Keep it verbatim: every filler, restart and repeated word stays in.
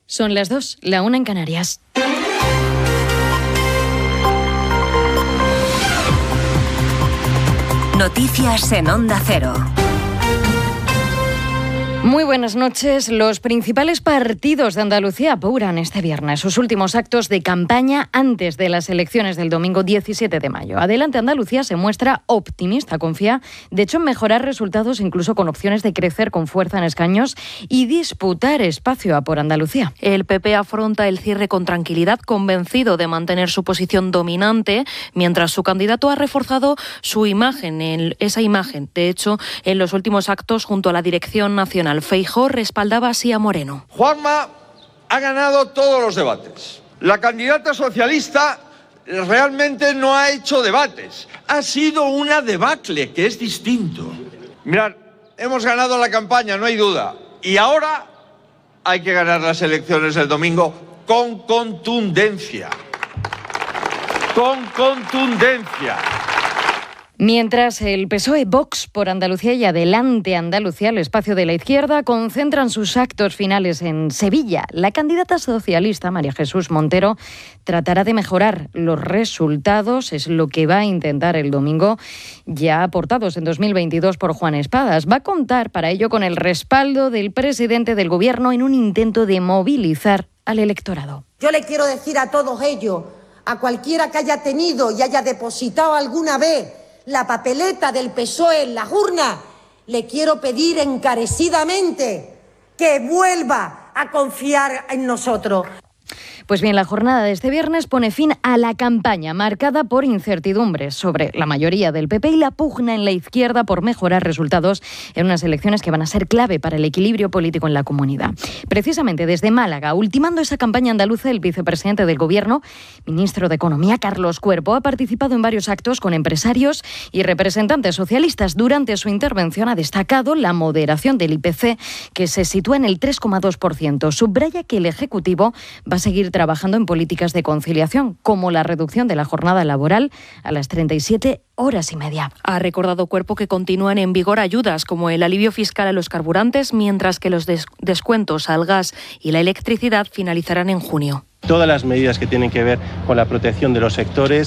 Son las dos, la una en Canarias. Noticias en Onda Cero. Muy buenas noches. Los principales partidos de Andalucía apuran este viernes sus últimos actos de campaña antes de las elecciones del domingo diecisiete de mayo. Adelante Andalucía se muestra optimista, confía de hecho en mejorar resultados incluso con opciones de crecer con fuerza en escaños y disputar espacio a por Andalucía. El P P afronta el cierre con tranquilidad, convencido de mantener su posición dominante, mientras su candidato ha reforzado su imagen, en esa imagen. De hecho, en los últimos actos junto a la dirección nacional, Feijóo respaldaba así a Moreno. Juanma ha ganado todos los debates. La candidata socialista realmente no ha hecho debates. Ha sido una debacle, que es distinto. Mirad, hemos ganado la campaña, no hay duda. Y ahora hay que ganar las elecciones del domingo con contundencia. Con contundencia. Mientras el P S O E, Vox por Andalucía y Adelante Andalucía, el espacio de la izquierda, concentran sus actos finales en Sevilla. La candidata socialista, María Jesús Montero, tratará de mejorar los resultados, es lo que va a intentar el domingo, ya aportados en dos mil veintidós por Juan Espadas. Va a contar para ello con el respaldo del presidente del Gobierno en un intento de movilizar al electorado. Yo le quiero decir a todos ellos, a cualquiera que haya tenido y haya depositado alguna vez la papeleta del P S O E en las urnas, le quiero pedir encarecidamente que vuelva a confiar en nosotros. Pues bien, la jornada de este viernes pone fin a la campaña marcada por incertidumbres sobre la mayoría del P P y la pugna en la izquierda por mejorar resultados en unas elecciones que van a ser clave para el equilibrio político en la comunidad. Precisamente desde Málaga, ultimando esa campaña andaluza, el vicepresidente del Gobierno, ministro de Economía, Carlos Cuerpo, ha participado en varios actos con empresarios y representantes socialistas. Durante su intervención ha destacado la moderación del I P C, que se sitúa en el tres coma dos por ciento. Subraya que el Ejecutivo va a seguir trabajando en políticas de conciliación, como la reducción de la jornada laboral a las treinta y siete horas y media. Ha recordado Cuerpo que continúan en vigor ayudas como el alivio fiscal a los carburantes, mientras que los des- descuentos al gas y la electricidad finalizarán en junio. Todas las medidas que tienen que ver con la protección de los sectores